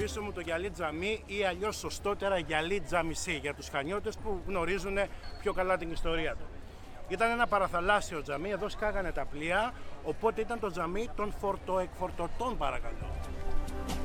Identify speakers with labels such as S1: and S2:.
S1: πίσω μου το Γυαλί Τζαμί ή αλλιώς σωστότερα Γυαλί Τζαμισί για τους Χανιώτες που γνωρίζουν πιο καλά την ιστορία του. Ήταν ένα παραθαλάσσιο τζαμί, εδώ σκάγανε τα πλοία, οπότε ήταν το τζαμί των φορτοεκφορτωτών, παρακαλώ.